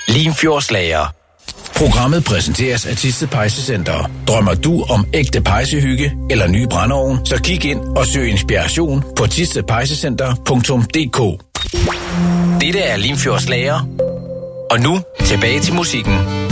Limfjordslager. Programmet præsenteres af Thisted Pejsecenter. Drømmer du om ægte pejsehygge eller ny brændeovn, så kig ind og søg inspiration på thistedpejsecenter.dk. Dette er Limfjordslager. Og nu tilbage til musikken.